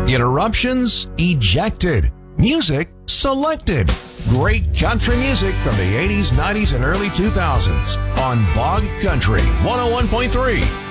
Interruptions ejected. Music selected. Great country music from the 80s, 90s, and early 2000s on Bog Country 101.3